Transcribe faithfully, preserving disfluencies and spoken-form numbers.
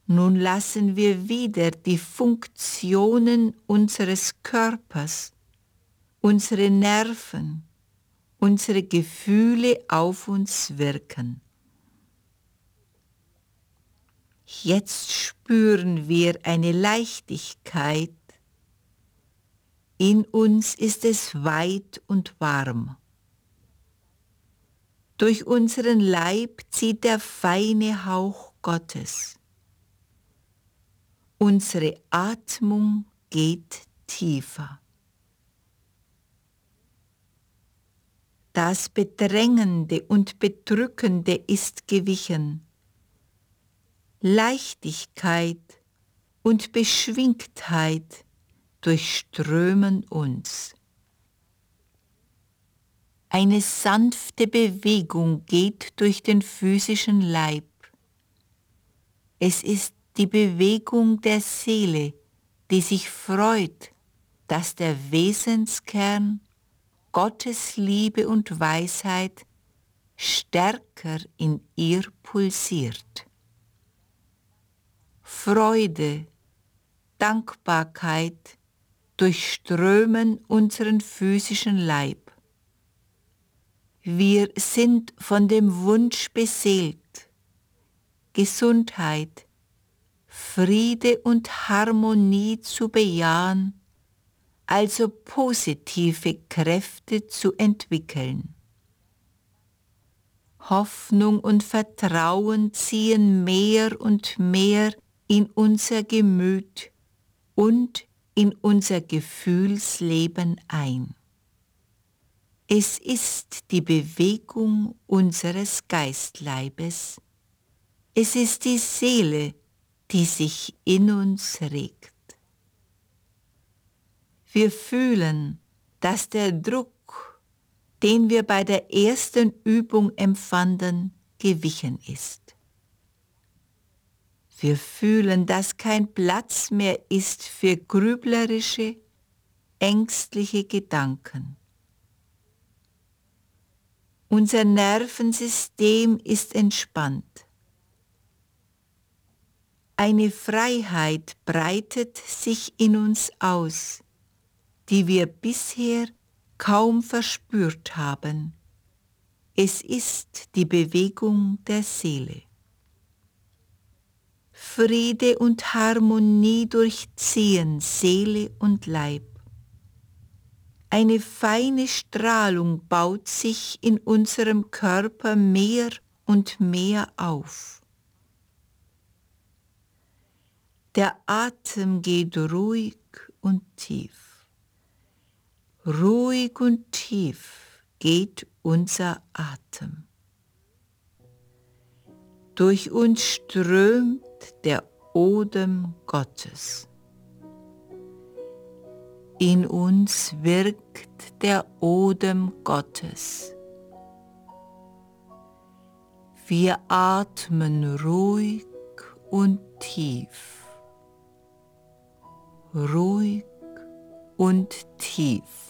Nun lassen wir wieder die Funktionen unseres Körpers, unsere Nerven, unsere Gefühle auf uns wirken. Jetzt spüren wir eine Leichtigkeit. In uns ist es weit und warm. Durch unseren Leib zieht der feine Hauch Gottes. Unsere Atmung geht tiefer. Das Bedrängende und Bedrückende ist gewichen. Leichtigkeit und Beschwingtheit durchströmen uns. Eine sanfte Bewegung geht durch den physischen Leib. Es ist die Bewegung der Seele, die sich freut, dass der Wesenskern Gottes Liebe und Weisheit stärker in ihr pulsiert. Freude, Dankbarkeit durchströmen unseren physischen Leib. Wir sind von dem Wunsch beseelt, Gesundheit, Friede und Harmonie zu bejahen, also positive Kräfte zu entwickeln. Hoffnung und Vertrauen ziehen mehr und mehr in unser Gemüt und in unser Gefühlsleben ein. Es ist die Bewegung unseres Geistleibes. Es ist die Seele, die sich in uns regt. Wir fühlen, dass der Druck, den wir bei der ersten Übung empfanden, gewichen ist. Wir fühlen, dass kein Platz mehr ist für grüblerische, ängstliche Gedanken. Unser Nervensystem ist entspannt. Eine Freiheit breitet sich in uns aus, die wir bisher kaum verspürt haben. Es ist die Bewegung der Seele. Friede und Harmonie durchziehen Seele und Leib. Eine feine Strahlung baut sich in unserem Körper mehr und mehr auf. Der Atem geht ruhig und tief. Ruhig und tief geht unser Atem. Durch uns strömt der Odem Gottes. In uns wirkt der Odem Gottes. Wir atmen ruhig und tief. Ruhig und tief.